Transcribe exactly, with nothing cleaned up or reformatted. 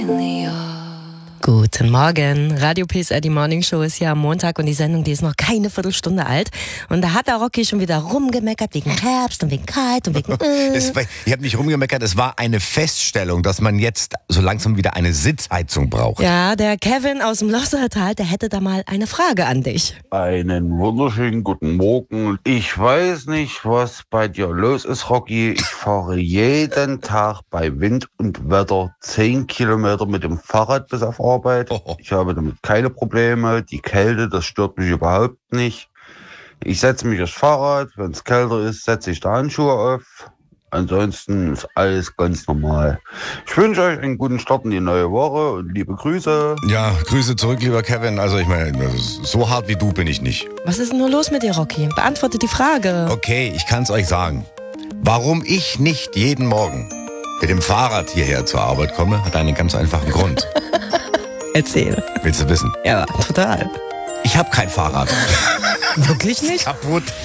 Guten Morgen. Radio P S R, die Morning Show ist hier am Montag und die Sendung, die ist noch keine Viertelstunde alt. Und da hat der Rocky schon wieder rumgemeckert wegen Herbst und wegen kalt und wegen... Äh. Es war, ich habe nicht rumgemeckert, es war eine Feststellung, dass man jetzt so langsam wieder eine Sitzheizung braucht. Ja, der Kevin aus dem Lossertal, der hätte da mal eine Frage an dich. Einen wunderschönen guten Morgen. Ich weiß nicht, was bei dir los ist, Rocky. Ich fahre jeden Tag bei Wind und Wetter zehn Kilometer mit dem Fahrrad bis auf Arbeit. Ich habe damit keine Probleme. Die Kälte, das stört mich überhaupt nicht. Ich setze mich aufs Fahrrad. Wenn es kälter ist, setze ich da Handschuhe auf. Ansonsten ist alles ganz normal. Ich wünsche euch einen guten Start in die neue Woche und liebe Grüße. Ja, Grüße zurück, lieber Kevin. Also ich meine, so hart wie du bin ich nicht. Was ist denn nur los mit dir, Rocky? Beantworte die Frage. Okay, ich kann es euch sagen. Warum ich nicht jeden Morgen mit dem Fahrrad hierher zur Arbeit komme, hat einen ganz einfachen Grund. Erzähl. Willst du wissen? Ja, total. Ich habe kein Fahrrad. Wirklich nicht? Kaputt.